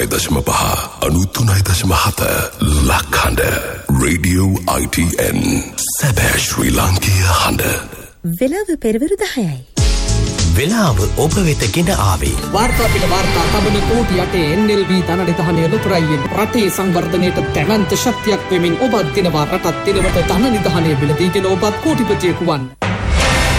89.5 93.7 ලක්හඬ radio ITN සැබෑ ශ්‍රී ලාංකීය හඬ. වෙලාව පෙරවරු 10යි. වෙලාව ඔබ වෙත ගෙන ආවේ වාර්තා පිට වාර්තා තබන කෝටි 8 NLB ධනනිධානය ලොතරයියෙන් රටේ සංවර්ධනයට දැවැන්ත ශක්තියක් වෙමින් ඔබත් දිනවා රටත් දිනවට ධන නිධානය බිලදීගෙන ඔබත් කෝටිපතියෙකු වන්න.